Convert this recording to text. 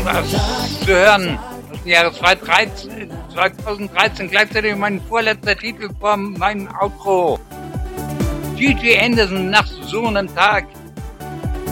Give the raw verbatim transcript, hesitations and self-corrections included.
was zu hören aus dem Jahre zweitausenddreizehn, zweitausenddreizehn, gleichzeitig mein vorletzter Titel vor meinem Outro. G G Anderson nach so einem Tag.